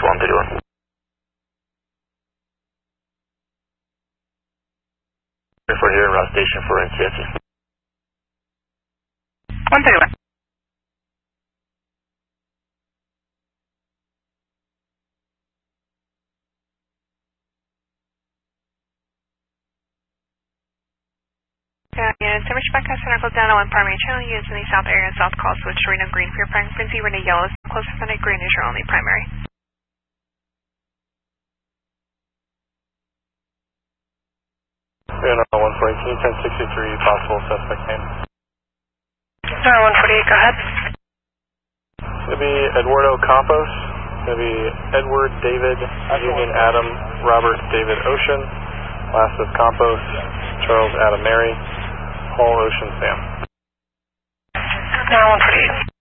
131. For here in Route Station for NCSC. 131. Units, Image Backcast Center close down on primary channel units in the south area and south call switch to Reno green for your frequency. Reno yellow is close to Sunday green is your only primary. Reno 148, 1063, possible suspect name. 148, go ahead. It's going to be Eduardo Campos. It's going to be Edward David Union Adam Robert David Ocean. Last is Campos Charles Adam Mary. Paul Ocean Sam. 148.